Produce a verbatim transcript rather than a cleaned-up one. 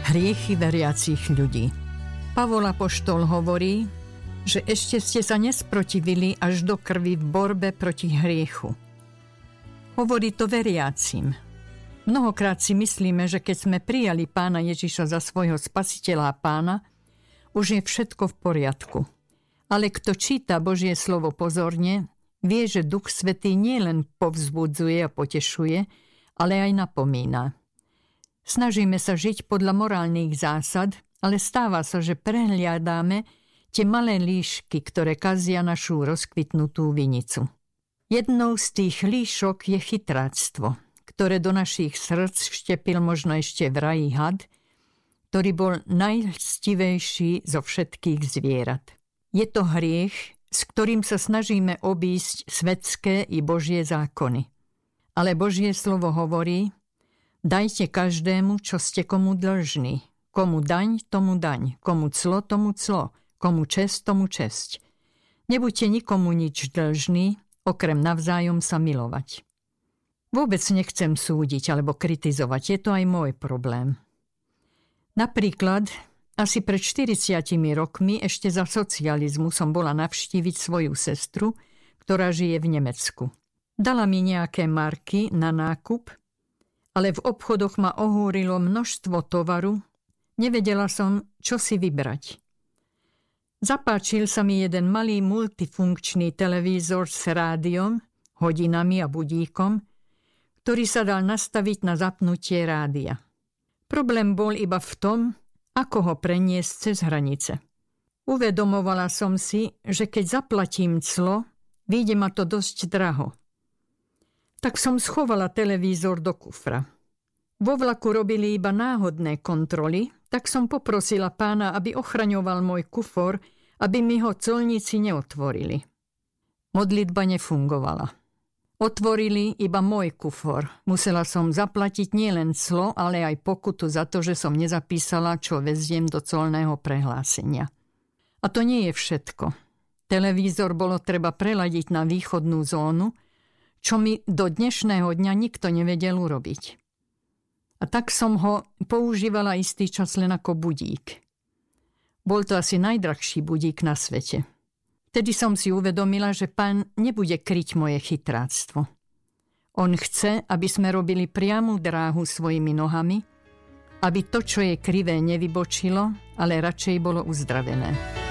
Hriechy veriacich ľudí. Pavol apoštol hovorí, že ešte ste sa nesprotivili až do krvi v borbe proti hriechu. Hovorí to veriacim. Mnohokrát si myslíme, že keď sme prijali Pána Ježiša za svojho spasiteľa a Pána, už je všetko v poriadku. Ale kto číta Božie slovo pozorne, vie, že Duch Svätý nielen povzbudzuje a potešuje, ale aj napomína. Snažíme sa žiť podľa morálnych zásad, ale stáva sa, že prehliadáme tie malé líšky, ktoré kazia našu rozkvitnutú vinicu. Jednou z tých líšok je chytráctvo, ktoré do našich srdc vštepil možno ešte vrají had, ktorý bol najlstivejší zo všetkých zvierat. Je to hriech, s ktorým sa snažíme obísť svetské i Božie zákony. Ale Božie slovo hovorí: dajte každému, čo ste komu dlžní. Komu daň, tomu daň. Komu clo, tomu clo. Komu česť, tomu česť. Nebuďte nikomu nič dlžní, okrem navzájom sa milovať. Vôbec nechcem súdiť alebo kritizovať, je to aj môj problém. Napríklad, asi pred štyridsiatimi rokmi ešte za socializmu som bola navštíviť svoju sestru, ktorá žije v Nemecku. Dala mi nejaké marky na nákup, ale v obchodoch ma ohúrilo množstvo tovaru, nevedela som, čo si vybrať. Zapáčil sa mi jeden malý multifunkčný televízor s rádiom, hodinami a budíkom, ktorý sa dal nastaviť na zapnutie rádia. Problém bol iba v tom, ako ho preniesť cez hranice. Uvedomovala som si, že keď zaplatím clo, vyjde ma to dosť draho. Tak som schovala televízor do kufra. Vo vlaku robili iba náhodné kontroly, tak som poprosila pána, aby ochraňoval môj kufor, aby mi ho colníci neotvorili. Modlitba nefungovala. Otvorili iba môj kufor. Musela som zaplatiť nielen clo, ale aj pokutu za to, že som nezapísala, čo veziem do colného prehlásenia. A to nie je všetko. Televízor bolo treba preladiť na východnú zónu, čo mi do dnešného dňa nikto nevedel urobiť. A tak som ho používala istý čas len ako budík. Bol to asi najdrahší budík na svete. Vtedy som si uvedomila, že Pán nebude kryť moje chytráctvo. On chce, aby sme robili priamu dráhu svojimi nohami, aby to, čo je krivé, nevybočilo, ale radšej bolo uzdravené.